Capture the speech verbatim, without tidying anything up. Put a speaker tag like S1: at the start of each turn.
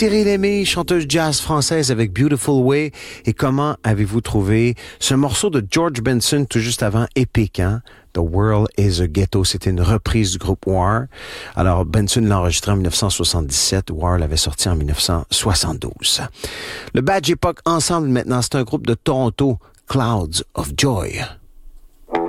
S1: Cyril Aimé, chanteuse jazz française avec Beautiful Way. Et comment avez-vous trouvé ce morceau de George Benson tout juste avant, épique, hein? The World is a Ghetto. C'était une reprise du groupe War. Alors, Benson l'a enregistré en dix-neuf cent soixante-dix-sept. War l'avait sorti en dix-neuf cent soixante-douze. Le Badge Époque ensemble maintenant, c'est un groupe de Toronto, Clouds of Joy.